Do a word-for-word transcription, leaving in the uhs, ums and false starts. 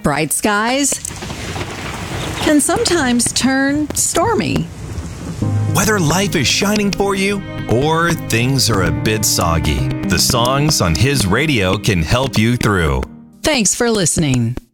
bright skies can sometimes turn stormy. Whether life is shining for you or things are a bit soggy, the songs on his radio can help you through. Thanks for listening.